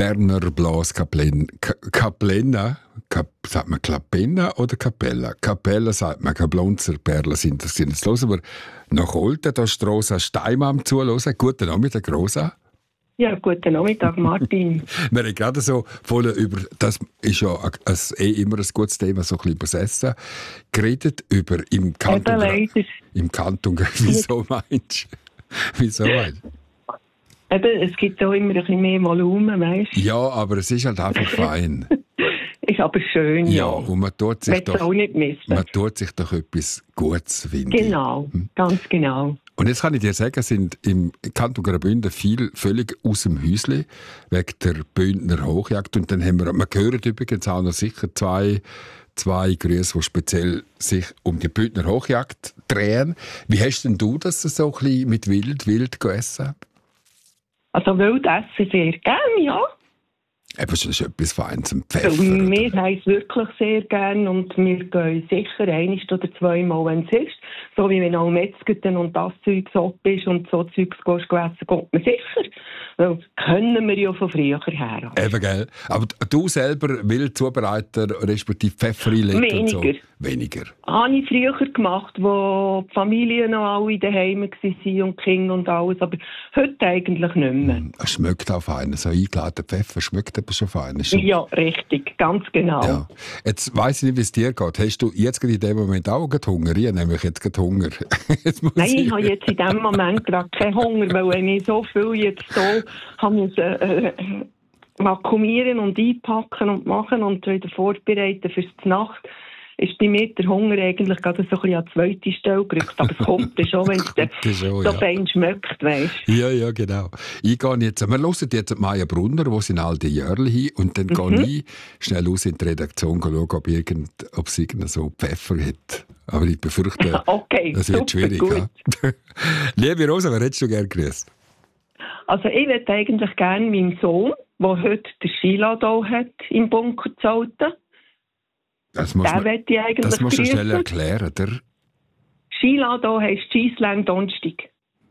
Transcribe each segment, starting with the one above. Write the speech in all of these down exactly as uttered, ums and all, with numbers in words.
Berner Blas Kaplen, Kaplenna, Kap, sagt man Klapenna oder Kapella? Kapella sagt man, Kablonzer Perlen sind das. Jetzt hören wir nach Olten, da ist Rosa Steinmann zuhören. Guten Nachmittag, Rosa. Ja, guten Nachmittag, Martin. Wir haben gerade so voll über, das ist ja ein, ein, eh immer ein gutes Thema, so ein bisschen über das Essen, geredet, über im Kanton Graubünden. Im Kanton Graubünden. Wieso meinst du? Wieso meinst du? Eben, es gibt auch immer ein bisschen mehr Volumen, weißt du? Ja, aber es ist halt einfach fein. Ist aber schön, ja. Ja, und man tut sich doch, auch nicht missen. man tut sich doch etwas Gutes, finde ich. Genau, hm? ganz genau. Und jetzt kann ich dir sagen, sind im Kanton Graubünden viel völlig aus dem Häuschen wegen der Bündner Hochjagd. Und dann haben wir, man hört übrigens auch noch sicher zwei, zwei Grüße, die speziell sich um die Bündner Hochjagd drehen. Wie hast denn du das so ein bisschen mit Wild, Wild gegessen? Also Wild essen sehr gerne, ja. Eben, das ist etwas Feines, ein Pfeffer. Also, wir haben es wirklich sehr gerne und wir gehen sicher ein oder zweimal, wenn es ist. So wie wenn auch Metzgeten und das Zeug so ist und so Zeugs gehst du essen, kommt man sicher. Das können wir ja von früher her. Eben, gell. Aber du selber Wild zubereiten, respektive Pfeffer einlegen und so? Weniger. Habe ich früher gemacht, wo die Familien noch alle daheim waren und die Kinder und alles, aber heute eigentlich nicht mehr. Es schmeckt auch fein, so eingeladen Pfeffer schmeckt aber schon fein. Schon... Ja, richtig, ganz genau. Ja. Jetzt weiss ich nicht, wie es dir geht. Hast du jetzt gerade in dem Moment auch Hunger? Ich habe nämlich jetzt gerade Hunger. jetzt Nein, ich, ich habe jetzt in diesem Moment gerade keinen Hunger, weil wenn ich so viel jetzt so habe muss, äh, äh, vakuumieren und einpacken und machen und wieder vorbereiten für die Nacht, ist bei mir der Hunger eigentlich gerade so ein bisschen an die zweite Stelle gerückt. Aber es kommt dann schon, wenn es dann so ja. fein schmeckt, weißt du. Ja, ja, genau. Ich gehe jetzt, wir hören jetzt Maja Brunner, die sind all die Jahre hin, und dann mhm. gehe ich schnell raus in die Redaktion schauen, ob, irgend, ob es irgendeinen so Pfeffer hat. Aber ich befürchte, okay, das wird super, schwierig. Ja. Liebe Rosa, wer hättest du gerne grüßt? Also ich würde eigentlich gerne meinem Sohn, der heute den Skilado hat, im Bunker zu halten. Das muss man, ich eigentlich das musst du schnell erklären, der Skilado heisst Skislang Donnerstag.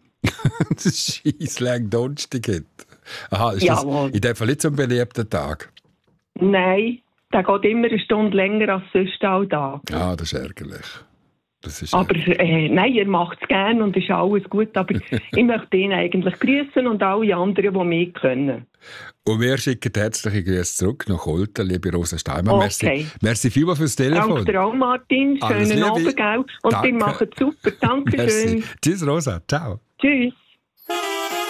Das Skislang Donnerstag hat. Aha, ist Jawohl. Das in dem Fall nicht so ein beliebter Tag? Nein, der geht immer eine Stunde länger als sonst all Tag. Ah, das ist ärgerlich. Das ist aber äh, nein, er macht es gerne und ist alles gut, aber ich möchte ihn eigentlich grüßen und alle anderen, die mich können. Und wir schicken herzliche Grüße zurück nach Olten, liebe Rosa Steinmann. Okay. Merci, merci vielmals fürs Telefon. Danke dir auch, Martin. Schönen Abend, gell? Und wir machen es super. Dankeschön. Tschüss, Rosa. Ciao. Tschüss.